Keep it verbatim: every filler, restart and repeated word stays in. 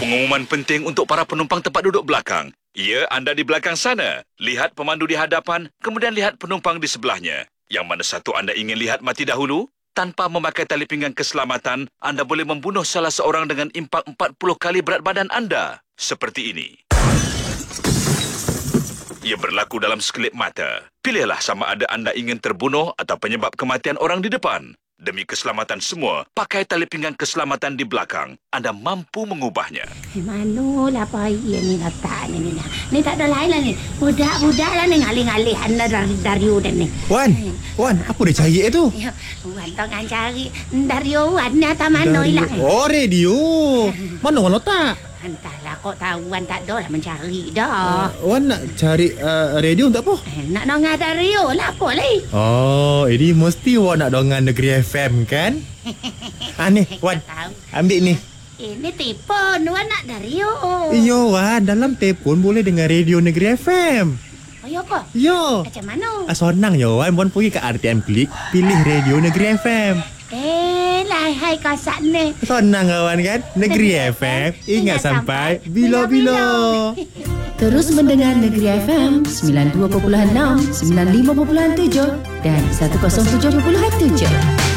Pengumuman penting untuk para penumpang tempat duduk belakang. Ya, anda di belakang sana. Lihat pemandu di hadapan, kemudian lihat penumpang di sebelahnya. Yang mana satu anda ingin lihat mati dahulu? Tanpa memakai tali pinggang keselamatan, anda boleh membunuh salah seorang dengan impak empat puluh kali berat badan anda. Seperti ini. Ia berlaku dalam sekelip mata. Pilihlah sama ada anda ingin terbunuh atau penyebab kematian orang di depan. Demi keselamatan semua, pakai tali pinggang keselamatan di belakang. Anda mampu mengubahnya. Eh, manolah bayi ni letak ni. Ni, ni tak ada lain lah ni. Budak-budak lah ni ngalih-ngalih anda dari Dario dan ni. Wan, eh. Wan, apa dia cari tu? Ya, Wan tengah cari Dario Wan ni atau mana hilang. Oh, radio. Mana Wan letak? Entahlah, kau tahu Wan tak ada lah mencari dah. Uh, Wan nak cari uh, radio untuk apa? Eh, nak dengar Dario lah apa lagi. Oh, ini mesti Wan nak dengar Negeri F M kan? Ah ni, Wan. Ambil ni. Ini telefon Wan nak Dario. Iyo Wan, dalam telefon boleh dengar radio Negeri F M. Oh, ya ke? Yo. Macam mana? Ah, senang yo Wan. Wan pergi ke R T M Klik, pilih radio Negeri F M. Eh, lah hai kasak ni. Senang kawan kan? Negeri F M, ingat sampai bila-bila. Terus mendengar Negeri F M sembilan puluh dua perpuluhan enam, sembilan puluh lima perpuluhan tujuh dan seratus tujuh perpuluhan tujuh.